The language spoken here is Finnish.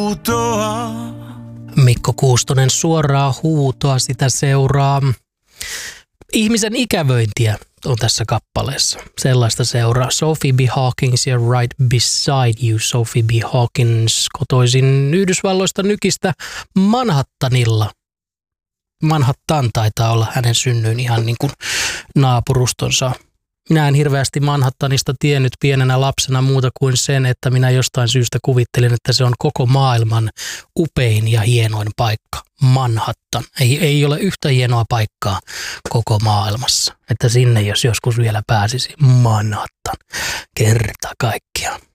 huutoa. Mikko Kuustonen, suoraa huutoa, sitä seuraa. Ihmisen ikävöintiä on tässä kappaleessa. Sellaista seuraa Sophie B. Hawkins ja Right Beside You. Sophie B. Hawkins kotoisin Yhdysvalloista Nykistä Manhattanilla. Manhattan taitaa olla hänen synnyin ihan niin kuin naapurustonsa. Minä en hirveästi Manhattanista tiennyt pienenä lapsena muuta kuin sen, että minä jostain syystä kuvittelin, että se on koko maailman upein ja hienoin paikka. Manhattan. Ei ole yhtä hienoa paikkaa koko maailmassa. Että sinne jos joskus vielä pääsisi. Manhattan. Kerta kaikkiaan.